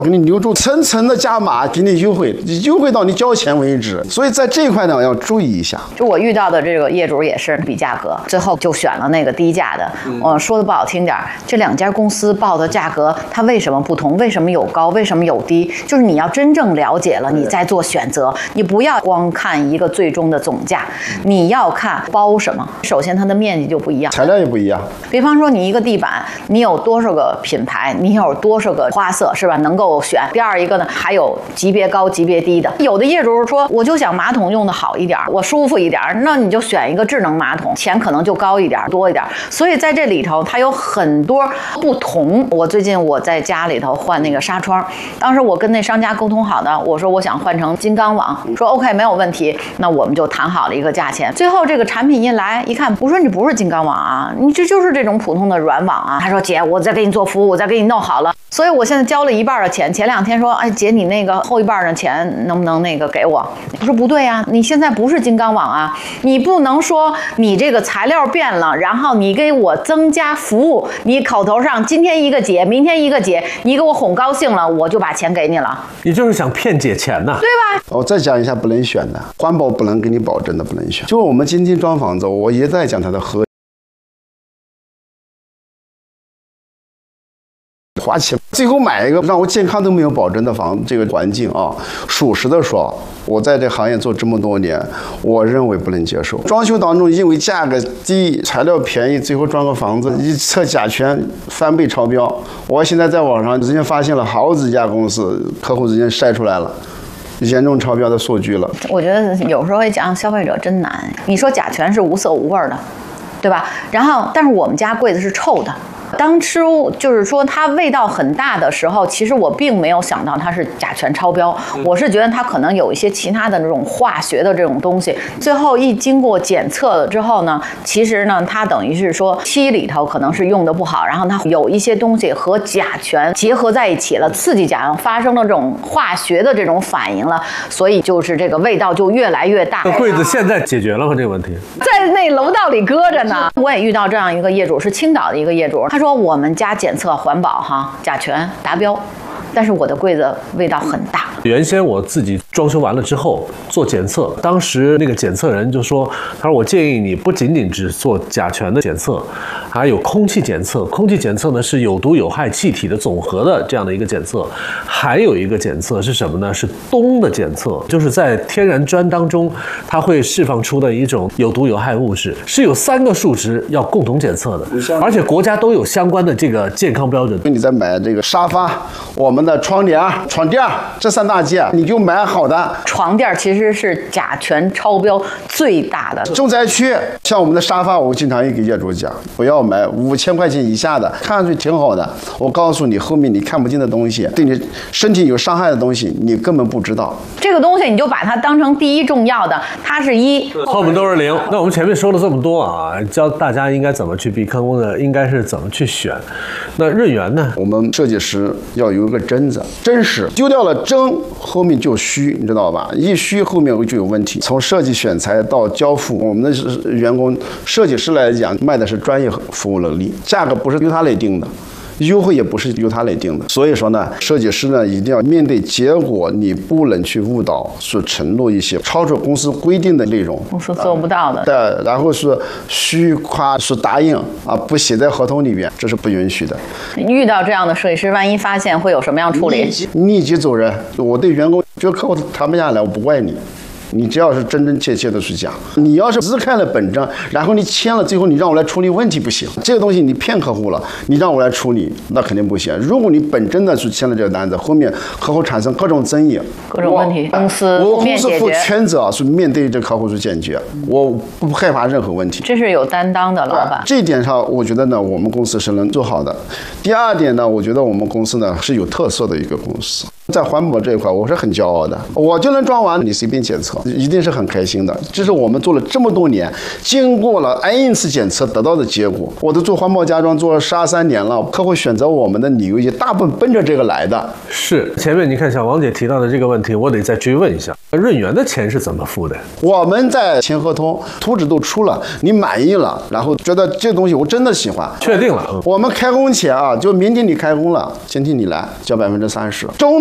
给你留住，层层的加码，给你优惠，优惠到你交钱为止。所以在这一块呢，要注意一下。 就我遇到的这个业主也是比价格，最后就选了那个低价的。说的不好听点，这两家公司报的价格它为什么不同？为什么有高？为什么有低？就是你要真正了解了，你再做选择。你不要光看一个最终的总价，你要看包什么。首先它的面积就不一样， 材料也不一样。 比方说你一个地板，你有多少个品牌，你有多少个花色，是吧？能够选。第二一个呢，还有级别高、级别低的。有的业主说，我就想马桶用的好一点，我舒服一点，那你就选一个智能马桶，钱可能就高一点、多一点。所以在这里头，它有很多不同。最近我在家里头换那个纱窗，当时我跟那商家沟通好的，我说我想换成金刚网，说 OK 没有问题，那我们就谈好了一个价钱。最后这个产品一来一看，我说你不是金刚网啊，你这就是这种普通的软网啊。他说姐，我再给你做服务，我再给你弄好了。所以我现在交了一半的钱，前2天说，哎姐，你那个后一半的钱能不能那个给我？我说不对啊，你现在不是金刚网啊，你不能说你这个材料变了，然后你给我增加服务，你口头上今天一个姐，明天一个姐，你给我哄高兴了，我就把钱给你了。 你就是想骗姐钱呢， 对吧？ 我再讲一下不能选的，环保不能给你保证的不能选。就是我们今天装房子，我也在讲它的核。花钱，最后买一个让我健康都没有保证的房，这个环境啊，属实的说，我在这行业做这么多年，我认为不能接受。装修当中因为价格低、材料便宜，最后装个房子一测甲醛翻倍超标。我现在在网上直接发现了好几家公司，客户之间晒出来了。严重超标的数据了。 我觉得有时候会讲消费者真难。你说甲醛是无色无味的，对吧？然后，但是我们家柜子是臭的。当初就是说它味道很大的时候，其实我并没有想到它是甲醛超标，我是觉得它可能有一些其他的那种化学的这种东西。最后一经过检测了之后呢，其实呢它等于是说漆里头可能是用的不好，然后它有一些东西和甲醛结合在一起了，刺激甲醛发生了这种化学的这种反应了，所以就是这个味道就越来越大。 这柜子现在解决了吗？这个问题在那楼道里搁着呢。我也遇到这样一个业主，是青岛的一个业主，他说我们家检测环保甲醛达标，但是我的柜子味道很大。 原先我自己装修完了之后做检测，当时那个检测人就说，他说我建议你不仅仅只做甲醛的检测，还有空气检测。空气检测呢是有毒有害气体的总和的这样的一个检测，还有一个检测是什么呢？是氡的检测，就是在天然砖当中它会释放出的一种有毒有害物质，是有3个数值要共同检测的，而且国家都有相关的这个健康标准。 你在买这个沙发、我们的床帘、床垫这3大件，你就买好的。 床垫其实是甲醛超标最大的。 重灾区像我们的沙发，我经常也给业主讲，不要买5000块钱以下的，看上去挺好的，我告诉你，后面你看不见的东西，对你身体有伤害的东西，你根本不知道。 这个东西你就把它当成第一重要的，它是1， 后面都是0。那我们前面说了这么多啊，教大家应该怎么去避坑呢？应该是怎么去选。那润源呢？ 我们设计师要有一个真子，真实，丢掉了真，后面就虚，你知道吧？一虚后面就有问题。从设计选材到交付，我们的员工设计师来讲，卖的是专业服务能力，价格不是由他来定的。优惠也不是由他来定的，所以说呢，设计师呢一定要面对结果，你不能去误导，是承诺一些超出公司规定的内容， 公司做不到的。 对，然后是虚夸是答应啊，不写在合同里边，这是不允许的。 遇到这样的设计师，万一发现会有什么样处理？ 立即走人。我对员工觉得客户谈不下来，我不怪你。你只要是真真切切的去讲，你要是只看了本章，然后你签了，最后你让我来处理问题不行。这个东西你骗客户了，你让我来处理，那肯定不行。如果你本真的去签了这个单子，后面客户产生各种争议、 各种问题，公司负全责是面对这客户去解决，我不害怕任何问题。 这是有担当的老板。 这一点上，我觉得呢，我们公司是能做好的。第二点呢，我觉得我们公司呢是有特色的一个公司。 在环保这一块，我是很骄傲的。我就能装完，你随便检测，一定是很开心的。这是我们做了这么多年，经过了 N 次检测得到的结果。我都做环保家装做了13年了，客户选择我们的理由也大部分奔着这个来的。 是，前面你看像王姐提到的这个问题，我得再追问一下，润园的钱是怎么付的？ 我们在签合同，图纸都出了，你满意了，然后觉得这东西我真的喜欢， 确定了。 我们开工前啊，就明天你开工了，今天你来交30%，周